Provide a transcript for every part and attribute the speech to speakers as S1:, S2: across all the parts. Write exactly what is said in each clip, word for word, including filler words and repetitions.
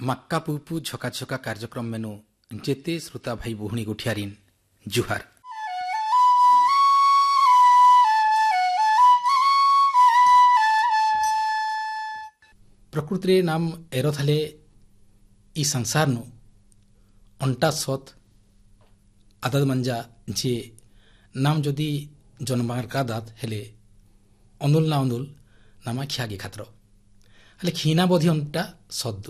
S1: मक्का पुपु झका झका कार्यक्रम मेनु जेते श्रोता भाई बुहणी गुठियारिन जुहार। प्रकृति नाम एरो थाले ई संसार नु अंटा सत आदत मंजा जे नाम जदि जन्मार का दात हेले अनुल ना अनुल नामा खियागे खातर हेले खीना बोधी अंटा सद्दु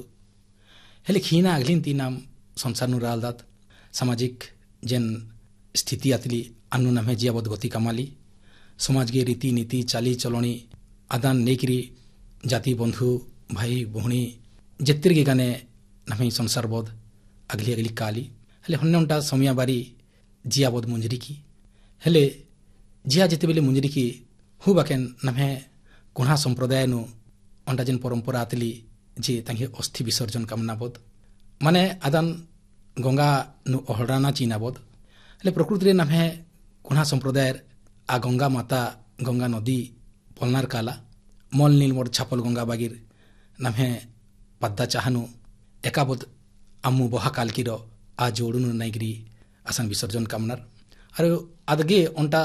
S1: हेले खीना अगलिन ती नाम संसार नु राल दात सामाजिक जेन स्थिति आतली अनु नामे जियाबद गति कमाली समाज के रीति नीति चाली चलणी आदान नेकरी जाति बंधु भाई भौणी जेतिर के गाने नमे संसार बोध अगली अगली काली हेले हन्नटा समिया बारी जिया बोध मुंजरी की हेले जिया जेते बेले मुंजरी की हु बाकेन नमे कुणा संप्रदाय नु अंडा जेन परंपरा आतली जे तांगे अस्थि विसर्जन कामना बोध माने आदान गंगा नु अहराना चीना बोध हेले प्रकृति रे नमे कुणा संप्रदाय आ गंगा माता गंगा नदी पलनार काला मल नील मोर छापल गंगा बागिर नमे पद्दा चाहनु एकाबोध अम्मु बहा कालकीर आ जोड़ुनु नाइग्री आसान विसर्जन कामनार और आदगे अंटा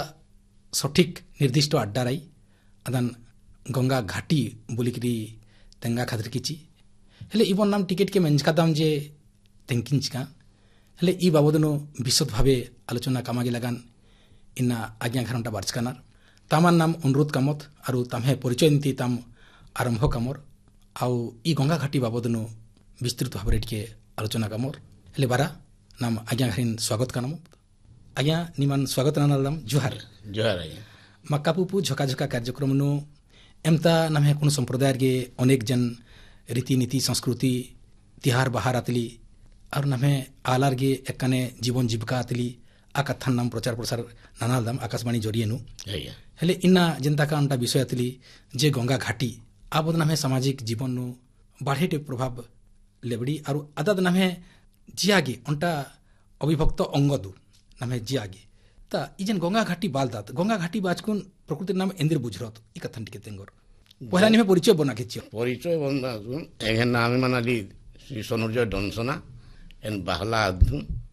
S1: सठिक निर्दिष्ट अड्डाराई आदान गंगा घाटी बोलिकी तेंगा खातिर किची हेले इबन नाम टिकेट के मेंजका दाम जे तेंकिंचका हेले ई बाबदनो विशद भावे आलोचना कामागे लगान इना आज्ञा घरंटा बार्चकानार तामान नाम अनुरोध कामत आरु तामहे परिचय नीति ताम आरंभ कामर आउ ई गंगा घाटी बाबदनो विस्तृत भाव टिके आलोचना कामर हेले बारा नाम आज्ञा घरिन स्वागत कानम आज्ञा निमान स्वागत नानालम जुहार
S2: जुहार आज्ञा
S1: मक्का पुपु झका झका कार्यक्रम नु एमता नामे कुन संप्रदाय गे अनेक जन रीति नीति संस्कृति तिहार बहार आतली और नामे आलार गे एकने जीवन जीविका आतली आ कथन नाम प्रचार प्रसार नानालदम आकाशवाणी जरिए नु हेले इन्ना जनता का अंटा विषय आतली जे गंगा घाटी आबद नामे सामाजिक जीवन नु बाढ़ेटे प्रभाव लेबड़ी और आदाद नामे जियागे अंटा अविभक्त अंगदु नामे जियागे ता इजन गंगा घाटी बालदात गंगा घाटी बाजकुन प्रकृति नाम इंद्र बुझरत ई कथन टिके तेंगर पहला निमे परिचय बना केचियो
S2: परिचय बना सुन एगेन नाम मानाली श्री सोनुर्जय दंसना एन बहला अधु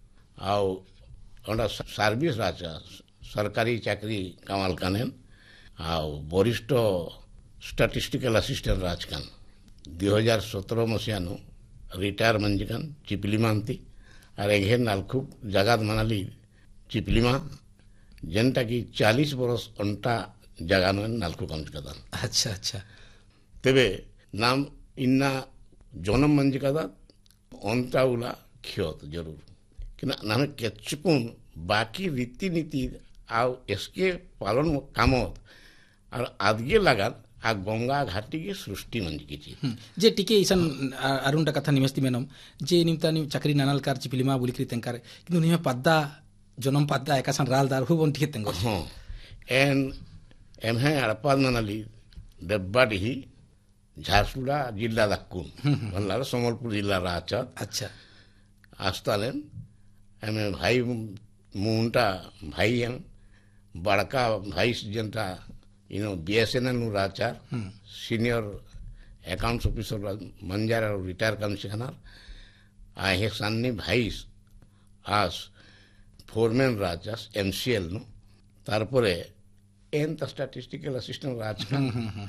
S2: आउ अंडा सर्विस राजा सरकारी चाकरी कमाल कानेन आउ वरिष्ठ स्टैटिस्टिकल असिस्टेंट राजकान दुई हजार सत्रह मसीहा नु रिटायर मंजिकान चिपलिमांती और एघे नालखुब जगात मनाली चिपलिमा जेनटा की चालीस बरस अंटा जगह नालखु कंजकादान
S1: अच्छा अच्छा
S2: तेबे नाम इन्ना जनम मंजिकादा अंटा उला ख्योत जरूर कि नाम केचुकुन बाकी रीति नीति आउ इसके पालन कामत और आदगे लगान आ गंगा घाटी के सृष्टि मंजिकी
S1: जे टिके इसन अरुणटा कथा निमस्ति मेनम जे निमता नि चाकरी नानाल कार चिपिलिमा बुलिक्री तेंकार किंतु निमे पद्दा जनम पद्दा एकासन रालदार हुबन टिके तेंगर
S2: हां एन एम है अड़पाद नानाली देब्बाडी झारसुड़ा जिला दक्कुन वल्लार समलपुर जिला राचा
S1: अच्छा
S2: आस्तालेन एम भाई मुंटा भाई एम बड़का भाई जनता यू नो बीएसएनएल नु Racha senior accounts officer मंजार retire करन सिखनार आ हे सान्नी भाई आस फोरमैन राजा एमसीएल नु तारपरे एन त स्टैटिस्टिकल असिस्टेंट राजकान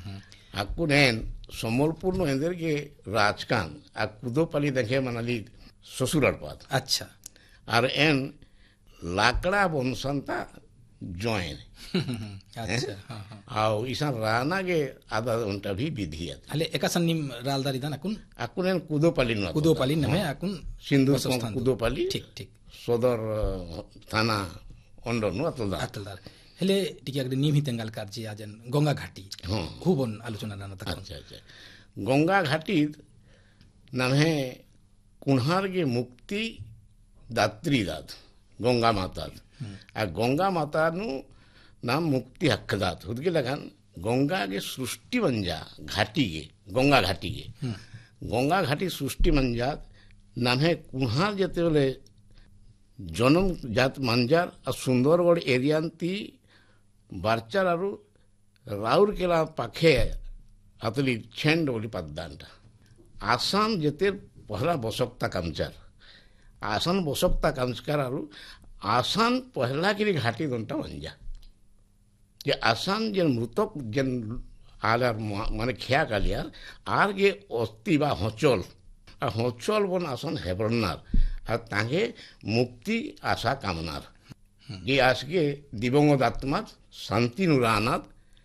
S2: आकुन एन समलपुर नु एंदर के राजकान आ कुदोपाली देखे मनाली ससुरालपात
S1: अच्छा
S2: और एन लाकड़ा वंशंता जॉइन
S1: अच्छा हां हां
S2: आओ इसा राना के आधा उनटा भी विधि है
S1: हले एकासन निम रालदारी दान अकुन
S2: अकुन एन कुदोपाली नु
S1: कुदोपाली नमे अकुन
S2: सिंधु कुदोपाली
S1: ठीक ठीक
S2: सदर थाना अंडर नु अतलदार
S1: अतलदार हेले टिके अगले निम ही तेंगाल कार जी आजन गंगा घाटी
S2: हां
S1: खूबन आलोचना नाना तक
S2: अच्छा अच्छा गंगा घाटी नाम है कुन्हार के मुक्ति दात्री दात गंगा माता आ गंगा माता नु नाम मुक्ति हकदात हुदके लगान गंगा के सृष्टि मंजा घाटी के गंगा घाटी के गंगा घाटी सृष्टि मंजा नाम है कुन्हार जते बोले जन्म जात मंजार आ सुंदरगढ़ एरिया ती बारचार आरु राउरकेला पाखे आतली छेंड बोली पद्दांटा आसाम जेते पहला बसक्ता कामचार आसान बसक्ता कामचकार आरु आसान पहला कि घाटी दंटा मंजा जे आसान जेन मृतक जेन आलार माने खिया कालियार आर गे अस्थि बा हचल आ हचल बन आसान हेबरनार আর তাকে মুক্তি আশা কামনার যে আজকে দিবঙ্গত আত্মার শান্তি নুরানাথ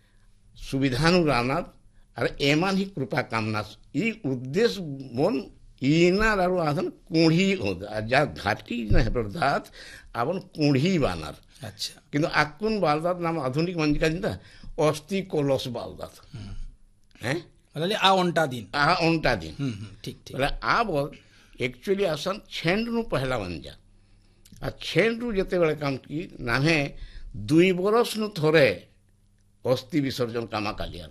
S2: সুবিধা নুরানাথ আর এমান হি কৃপা কামনাথ এই উদ্দেশ্য মন ইনার আর আদন কুঁড়ি যা ঘাটি না হেবরদাত আবন কুঁড়ি বানার
S1: আচ্ছা
S2: কিন্তু আকুন বালদাত নাম আধুনিক মঞ্জিকা চিন্তা অস্থি কলস বালদাত হ্যাঁ
S1: মানে আ অন্টা দিন
S2: আ অন্টা দিন
S1: হুম হুম ঠিক ঠিক
S2: মানে আ বল एक्चुअली आसान छेंड नु पहला मंजा आ छेंड नु जते बेले काम की नामे दुई बरस नु थोरे अस्थि विसर्जन कामा कालियार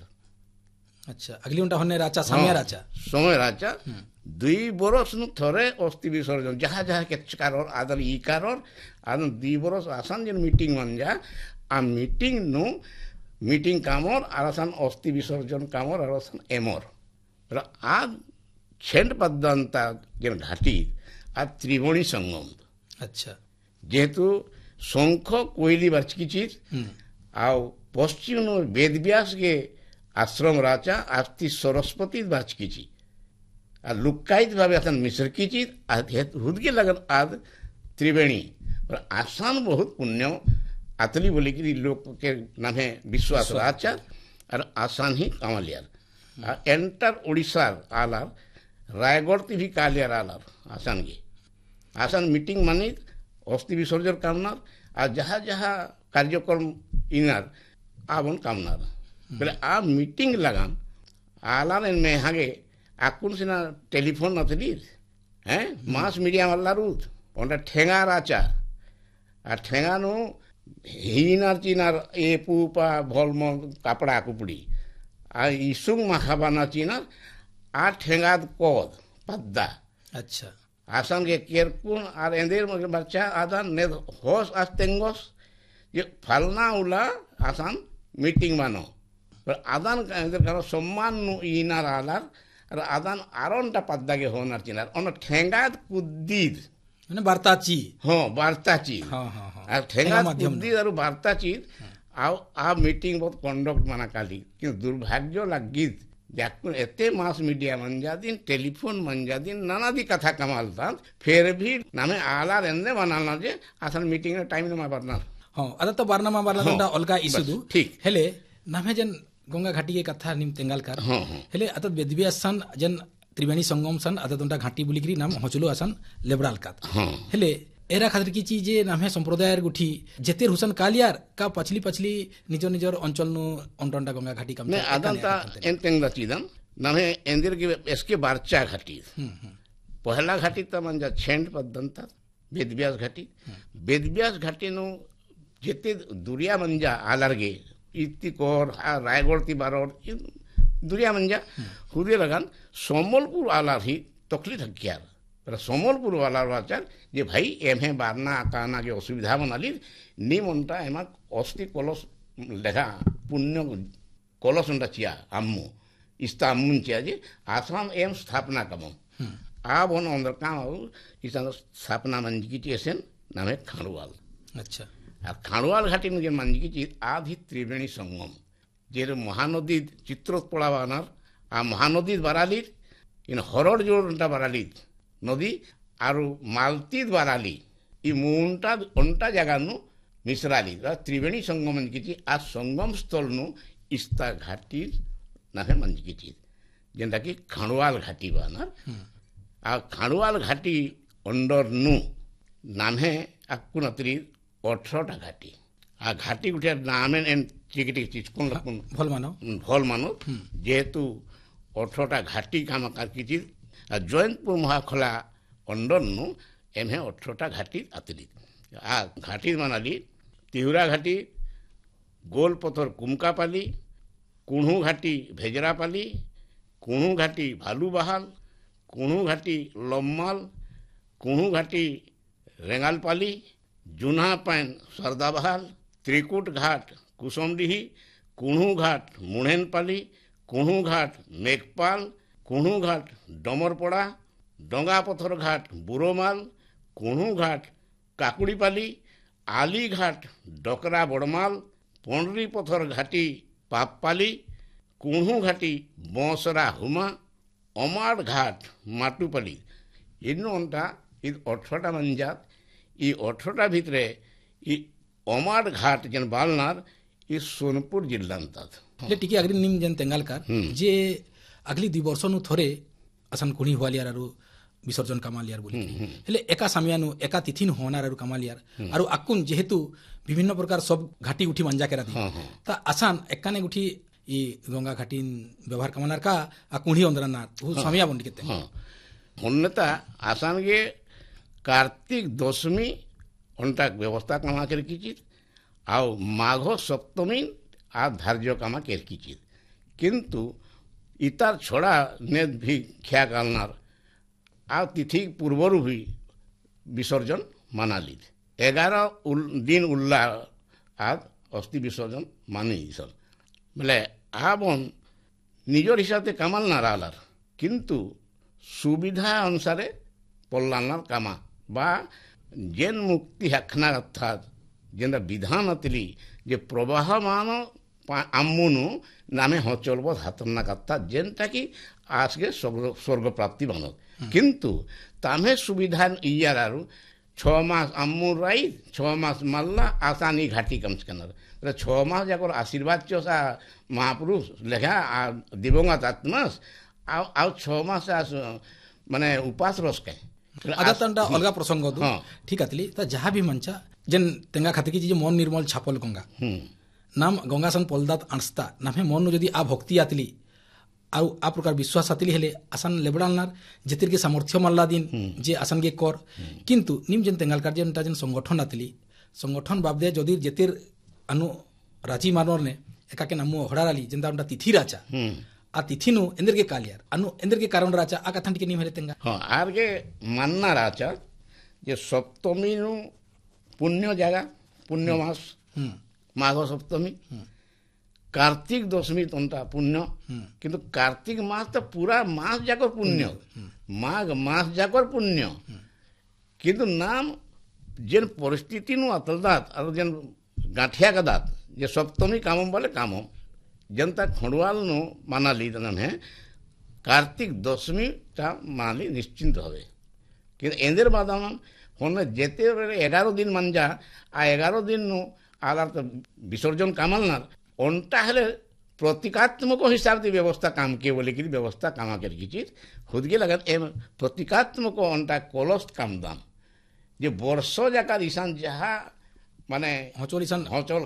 S1: अच्छा अगली उंटा होने राचा समय राचा
S2: समय राचा दुई बरस नु थोरे अस्थि विसर्जन जहाँ जहाँ के कारण आदर ई कारण आदर दुई बरस आसान जन मीटिंग मंजा आ मीटिंग नु मीटिंग कामर आसान अस्थि विसर्जन कामर आसान एमर आ छेंड पद्धंता जेन घाटी आ त्रिवेणी संगम
S1: अच्छा
S2: जेहेतु शंख कोयली बाचकी चीज आ पश्चिम नो वेदव्यास के आश्रम राजा आस्ति सरस्वती बाचकी चीज आ लुक्कायित भावे आसान मिश्र की चीज आ हुदके लगन आद त्रिवेणी और आसान बहुत पुण्य आतली बोली की लोग के नामे विश्वास राजा और आसान ही कामलियार आ एंटर उड़ीसा आलार रायगढ़ ती भी कालियार आलार आसान गे आसान मीटिंग मानी अस्थि विसर्जन कामनार आ जहाँ जहाँ कार्यक्रम इनार आवन कामनार बोले आ मीटिंग लगान आलार में हागे आकुन सिना टेलीफोन नथली हैं मास मीडिया वाला रूत ओंडा ठेंगा राचा आ ठेंगा नु हिनार चिनार ए पुपा भलम कापड़ा कुपड़ी आ इसुंग माखाबाना चिनार आ ठेंगाद कोद पद्दा
S1: अच्छा
S2: आसान के केरकुन आर एंदेर मगे बच्चा आदान ने होस आस्तेंगोस ये फलना उला आसान मीटिंग मानो पर आदान का एंदेर करो सम्मान नु इनार आलार और आदान आरोंटा पद्दा के होनार चिनार ओन ठेंगाद कुद्दीद
S1: माने वार्ताची
S2: हां वार्ताची
S1: हां हां हां
S2: आ ठेंगाद कुद्दीद और वार्ताची आ आ मीटिंग बहुत कंडक्ट माना काली कि दुर्भाग्य लागित जाकुन एते मास मीडिया मंजादिन टेलीफोन मंजादिन नानादी कथा कमालता फिर भी नामे आला रेंदे बनाना जे आसान मीटिंग रे टाइम मा बरना
S1: हां अदा तो बारना मा बारना तंडा अलगा इशुदु
S2: ठीक
S1: हेले नामे जन गंगा घाटी के कथा निम तेंगाल कर
S2: हां हां
S1: हेले अत वेदव्या सन जन त्रिवेणी संगम सन अदा तंडा घाटी बुलिकरी नाम हचुलो आसान लेबराल का
S2: हां
S1: हेले एरा खातिर की चीज नामे संप्रदायर गुठी जेतेर हुसन कालियार का पछली पछली निजो निजर अंचल नु अंटंडा गंगा घाटी कम
S2: ने आदंता एंतेंगला चीदन नामे एंदिर के एसके बारचा घाटी पहला घाटी त मंजा छेंड पद्धंता वेदव्यास घाटी वेदव्यास घाटी नु जेते दुरिया मंजा आलारगे इति कोर रायगढ़ ती बारोड दुरिया मंजा हुदे लगान सोमलपुर आलार ही तकली थकियार पर सोमलपुर वाला वाचार जे भाई एमे बारना आकाना के असुविधा बनाली निमंटा एमा अस्थि कलश लेखा पुण्य कलश उंटा चिया आम्मु इस्ता अम्मुन चिया जे आश्रम एम स्थापना कम आ बन अंदर काम आउ इसा स्थापना मंजी की चेसन नामे खाड़वाल
S1: अच्छा
S2: आ खाड़वाल घाटी में जे मंजी की चीज आधी त्रिवेणी संगम जे महानदी चित्रोत्पला बानार आ महानदी बाराली इन हरड़ जोड़टा बाराली नदी आरु मालती द्वाराली ई मुंटा अंटा जगह नु मिश्राली त्रिवेणी संगम की आ संगम स्थल नु इस्ता घाटी नाहे मंज की चीज जेंदा की खाड़वाल घाटी बाना आ खाड़वाल घाटी अंडर नु नामे आकु नतरी अठारह टा घाटी आ घाटी गुठे नामे एन टिकटी चीज कोन लकुन
S1: भल मानो
S2: भल मानो जेहेतु अठारह टा घाटी काम का की चीज आ जयंतपुर महाखला अंडर नु एमे अठारह टा घाटी आतली आ घाटी मानाली तिहुरा घाटी गोल पथर कुमकापाली कुणु घाटी भेजरापाली कुणु घाटी भालुबहाल कुणु घाटी लम्माल कुणु घाटी रेंगालपाली जुना पैन सरदाबहाल त्रिकुट घाट कुसुमडीही कुणु घाट मुणेनपाली कुणु घाट मेघपाल कुणु घाट डमरपड़ा ଡଙ୍ଗା ପଥର ଘାଟ ବୁରୋମାଲ, କୁଣୁ ଘାଟ କାକୁଡ଼ିପାଲି, ଆଲି ଘାଟ ଡକରା ବଡ଼ମାଲ, ପଣ୍ଡରୀ ପଥର ଘାଟି ପାପପାଲି, କୁଣୁ ଘାଟି ବଁସରା ହୁମା, ଅମାଡ଼ ଘାଟ ମାଟୁପାଲି। ଇନୁ ଅଣ୍ଟା ଇ ଅଠରଟା ମଞ୍ଜାତ ଇ ଅଠରଟା ଭିତରେ ଇ ଅମାଡ଼ ଘାଟ ଯେନ୍ ବାଲନାର ଇ ସୋନପୁର ଜିଲ୍ଲାନ୍ତାତ।
S1: ହେଲେ ଟିକେ ଆଗରି ନିମ୍ ଯେନ୍ ତେଙ୍ଗାଲକାର ଯେ ଆଗଲି ଦୁଇ ବର୍ଷନୁ ଥରେ ଆସନ୍ କୁଣି ହୁଆଲିଆର ଆରୁ ବିସର୍ଜନ କାମାଲିଆର ବୋଲି ହେଲେ ଏକା ସାମିଆନୁ ଏକା ତିଥିନ ହୁଅନାର ଆରୁ କାମାଲିଆର ଆରୁ ଆକୁନ ଯେହେତୁ ବିଭିନ୍ନ ପ୍ରକାର ସବୁ ଘାଟି ଉଠି ମଞ୍ଜା କେରା ଦି ତା ଆସାନ ଏକାନେ ଉଠି ଇ ଗଙ୍ଗା ଘାଟି ବ୍ୟବହାର କାମାନାର କା ଆ କୁଣି ଅନ୍ଦରାନାର ସାମିଆ ବଣ୍ଡି କେତେ
S2: ହନ୍ନେତା ଆସାନକେ କାର୍ତ୍ତିକ ଦଶମୀ ଅଣ୍ଟା ବ୍ୟବସ୍ଥା କାମା କରିକିଛି ଆଉ ମାଘ ସପ୍ତମୀ ଆ ଧାର୍ଯ୍ୟ କାମା କରିକିଛି କିନ୍ତୁ ଇତାର ଛଡ଼ା ନେ ଭି ଖିଆ କାଲନାର ଆଉ ତିଥି ପୂର୍ବରୁ ବି ବିସର୍ଜନ ମାନାଲି ଏଗାର ଦିନ ଉଲ୍ଲା ଆଦ ଅସ୍ଥି ବିସର୍ଜନ ମାନି ଦିସନ୍ ବୋଲେ ଆବନ ନିଜର ହିସାବରେ କାମାଲ ନାରାଲାର କିନ୍ତୁ ସୁବିଧା ଅନୁସାରେ ପଲ୍ଲାନାର କାମା ବା ଯେନ୍ ମୁକ୍ତି ହାଖନା ଅର୍ଥାତ ଯେନ୍ଟା ବିଧାନ ଥିଲି ଯେ ପ୍ରବାହମାନ ଆମୁନୁ ନାମେ ହଚଲବ ହାତନା କଥା ଯେନ୍ଟାକି ଆସକେ ସ୍ୱର୍ଗ ପ୍ରାପ୍ତି ମାନ କିନ୍ତୁ ତାମେ ସୁବିଧା ଇୟାରୁ ଛଅ ମାସ ଆମୁ ରାଇ ଛଅ ମାସ ମାଲ୍ଲା ଆସାନି ଘାଟି କମସ୍କନର ଛଅ ମାସ ଯାକର ଆଶୀର୍ବାଦ ଚଷା ମହାପୁରୁଷ ଲେଖା ଦିବଙ୍ଗତ ଆତ୍ମାସ ଆଉ ଆଉ ଛଅ ମାସ ମାନେ ଉପାସ ରସକେ
S1: ଆଗାତଣ୍ଡା ଅଲଗା ପ୍ରସଙ୍ଗ ଠିକ ଆଥିଲି ତା ଯାହା ବି ମଞ୍ଚା ଯେନ୍ ତେଙ୍ଗା ଖାତିକି ଯେ ମନ ନିର୍ମଳ ଛାପଲ ଗଙ୍ଗା ନାମ ଗଙ୍ଗାସନ ପଲଦାତ ଆଣସ୍ତା ନାମେ ମନୁ ଯଦି ଆ ଭକ୍ତି ଆତଲି ଆଉ ಆ ಪ್ರಕಾರ ವಿಶ್ವಾಸ ಆತಿಲಿ ಹೇಳಿ ಅಸನ್ ಲೆಬಡಾಲ್ನಾರ್ ಜೆತಿರ್ಗೆ ಸಾಮರ್ಥ್ಯ ಮಲ್ಲಾ ದಿನ್ যে আসানকে কর কিন্তু নিম যেন তেঙ্গালকার যেনটা যেন সংগঠন আতিলি সংগঠন বাবদে যদি যেতির আনু রাজি মানরনে একাকে নামু হড়ারালি যেনটা আমরা তিথি রাচা ಆ ತಿಥಿನು ಎಂದರಿಗೆ ಕಾಲಿಯಾರ್ ಅನ್ನು ಎಂದರಿಗೆ ಕಾರಣ ರಾಚ ಆ ಕಥಾಂಟಿಕೆ ನೀವು ಹೇಳಿ ತೆಂಗ
S2: ಹಾಂ ಆರ್ಗೆ ಮನ್ನ ರಾಚ যে সপ্তমীನು পুণ্য জায়গা পুণ্য মাস মাঘ সপ্তমী कार्तिक दशमी तंटा पुण्य किंतु कार्तिक मास तो पूरा मास जाकर पुण्य माघ मास जाकर पुण्य किंतु नाम जेन परिस्थिति नु अतलदात और जेन गाठिया का दात जे सप्तमी कामम बोले कामम जनता खंडवाल नु मानाली तन है कार्तिक दशमी ता मानाली निश्चिंत हवे किंतु एंदर बादाम होने जेते एगारो दिन मंजा आ एगारो दिन नु आधार तो विसर्जन कामलना अंटा हेले प्रतीकात्मक हिसाब से व्यवस्था काम किए बोले कि व्यवस्था कामा करके खुदगे लगन एम प्रतीकात्मक अंटा कलश काम दाम जे वर्ष जाका ईशान जहाँ माने
S1: हचोल Ishan
S2: हचोल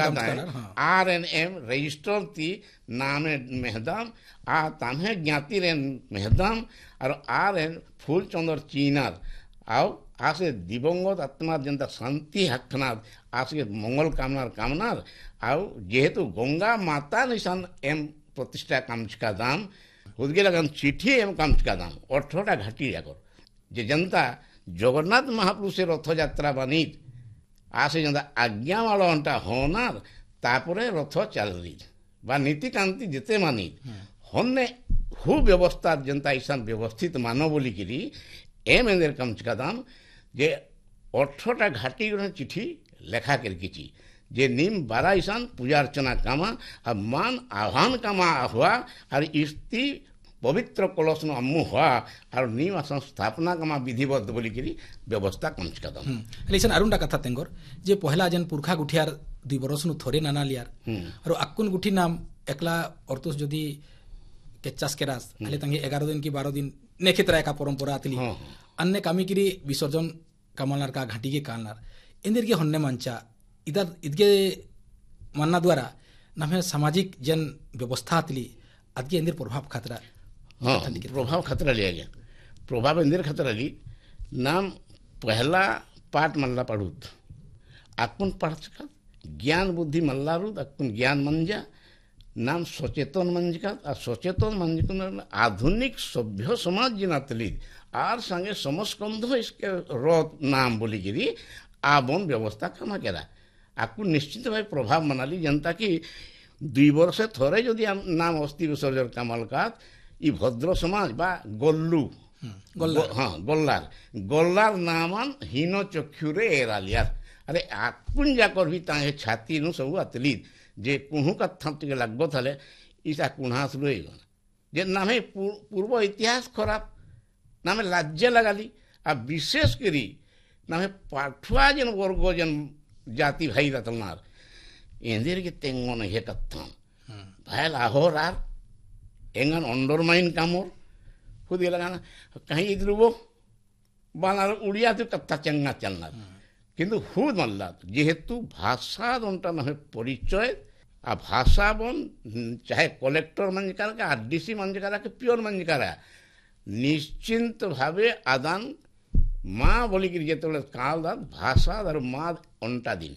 S2: are N M register ती नामे मेहदाम आ तामे ज्ञाति रेन मेहदाम और आर एन फूल चंदर चीनार आओ आसे दिवंगत आत्मा जनता शांति हकनार आसे मंगल कामनार कामनार आउ जेहेतु गंगा माता निशान एम प्रतिष्ठा कामचका दाम हुदगे लगन चिठी एम कामचका दाम अठारह घाटी जाकर जे जनता जगन्नाथ महापुरुष रथ यात्रा बनी आसे जनता आज्ञा वाला अंटा होनार तापरे रथ चलली बा नीति कांति जेते मानी होने हु व्यवस्था जनता ईशान व्यवस्थित मानो बोली किरी एम एंदर कामचका दाम जे अठारह घाटी चिठी लेखा करके जे निम बारा ईशान पूजा अर्चना कामा और मान आह्वान कामा हुआ और इस्ती पवित्र कलश अम्मु हुआ और निम आसन स्थापना कामा विधिबद्ध बोली करी व्यवस्था कमचका दम
S1: लेकिन अरुणा कथा तेंगर जे पहला जन पुरखा गुठियार दुई बरस नु थोरे नाना लियार और अक्कुन गुठी नाम एकला अर्थोस जदी केचास केरास हले तंगे ग्यारह दिन की बारह दिन नेखेतरा का परंपरा आतली अन्य कामी किरी विसर्जन कामलनार का घाटी के कालनार इंदर के हन्ने मंचा इधर इदके मानना द्वारा नमे सामाजिक जन व्यवस्था आतली अदके इंदर प्रभाव खतरा
S2: हाँ प्रभाव खतरा लिया गया प्रभाव इंदर खतरा ली नाम पहला पाठ मल्ला पढ़ूत आकुन पढ़ सका ज्ञान बुद्धि मल्लारूद आकुन ज्ञान मंजा नाम सचेतन मंजका आ सचेतन मंजक आधुनिक सभ्य समाज जिनातली आर संगे समस्कंध इसके रथ नाम बोली गिरी आबन व्यवस्था कमा केरा आपको निश्चित भाई प्रभाव मनाली जनता की दुई वर्ष थोड़े जदि नाम अस्थि विसर्जन कामल का इ भद्र समाज बा गल्लू
S1: गोल्लार
S2: हाँ गोल्लार गोल्लार नामान हीनो चक्षुरे एरालियार अरे आकुन जाकर भी ताहे छाती नु सब अतलीत जे कुहू कथा टिके लागबो थाले इसा कुहास रोइगन जे नामे पूर्व इतिहास खराब नामे राज्य लगाली आ विशेष करी नामे पाठुआ जन वर्ग जन जाति भाई रतनार एंदेर के तेंगन हे कथा भाई लाहौर आर एंगन अंडरमाइन कामोर खुद लगाना कहीं इधरुबो बानार उड़िया तो कथा चंगा चलना किंतु हुद मल्ला जेहेतु भाषा दंटा नामे परिचय आ भाषा बन चाहे कलेक्टर मंजकार का आरडीसी मंजकार के प्योर मंजकार निश्चिंत भावे आदान माँ बोली कि जेतले काल दा भाषा और माँ अंटा दिन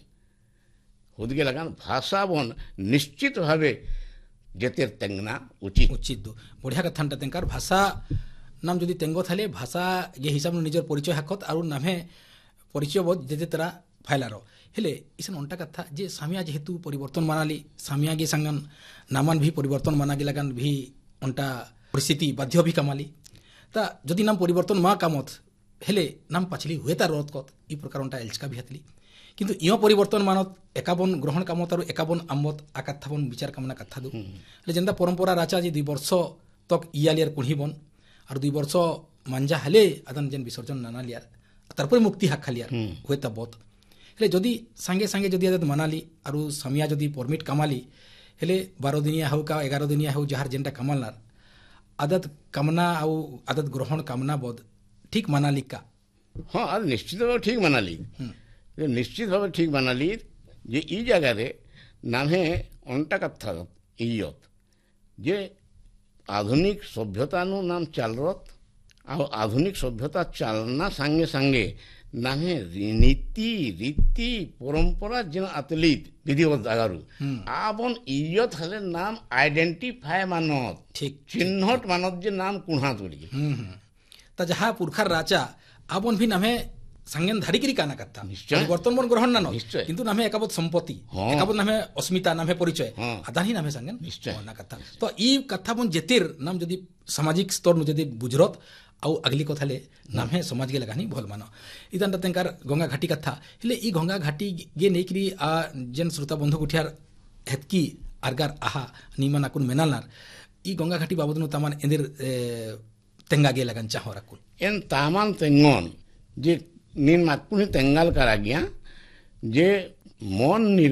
S2: खुद के लगान भाषा बन निश्चित भावे जेतेर तेंगना उचित
S1: उचित दो बढ़िया कथाटा तेंकार भाषा नाम जदि तेंगो थाले भाषा ये हिसाब निजर परिचय हाकत और नामे परिचय बोध जेते तरा फाइलार हेले इसन अंटा कथा जे सामिया जेहेतु परिवर्तन मानाली सामिया के संगन नामान भी परिवर्तन मानागे लगान भी अंटा परिस्थिति बाध्य भी कमाली ता जदि नाम परिवर्तन मा कामत हेले नाम पाछली हुए तार रत कत ई प्रकार अंटा एल्चका भी हातली किंतु इयो परिवर्तन मानत एकाबन ग्रहण कामत और एकाबन आमत आकाथाबन विचार कामना कथा दो हेले जेंदा परंपरा राचा जे दुई वर्ष तक इयालियार कुणीबन और दुई वर्ष मांजा हेले आदन जेन विसर्जन नाना लियार तारपर मुक्ति हाक खालियार हुए ता बहुत हेले जदि सांगे सांगे जदि आदत मानाली और सामिया जदि परमिट कामाली हेले बारह दिनिया हो का एगारह दिनिया हो जहार जेनटा कामालनार आदत कामना आउ आदत ग्रहण कामना बोध ठीक मानाली का
S2: हाँ आज निश्चित भाव ठीक मानाली निश्चित भाव ठीक मानाली जे ई जगह रे नामे अंटा कथा इयत जे आधुनिक सभ्यता नु नाम चालरत आ आधुनिक सभ्यता चालना सांगे सांगे नामे नीति रीति परंपरा जिन अतलित विधिवत आगारू आबन इयत हले नाम आइडेंटिफाई मानत
S1: ठीक
S2: चिन्हट मानत जे नाम कुहा तोड़ी
S1: ता जहाँ पुरखार राजा आबन भी नामे संगेन धारी करी काना कथा
S2: निश्चय
S1: परिवर्तन मन ग्रहण ना
S2: निश्चय
S1: किंतु नामे एकाबत संपत्ति
S2: हाँ।
S1: एकाबत नामे अस्मिता नामे परिचय
S2: हाँ।
S1: आदानी नामे संगेन
S2: निश्चय
S1: ना कथा तो ई कथा बन जेतिर नाम जदि सामाजिक स्तर नु जदि बुझरत आउ अगली कथाले नामे समाज के लगानी भल मान इदान तेंकार गंगा घाटी कथा हेले ई गंगा घाटी गे नेकरी आ जेन श्रोता बंधु गुठियार हेतकी आरगार आहा नीमा नाकुन मेनालनार ई गंगा घाटी बाबद नु तामान एंदिर तेंगा गे लगन चाहो राकुन
S2: एन तामान तेंगन जे नीन माकुन तेंगाल करा गया जे मन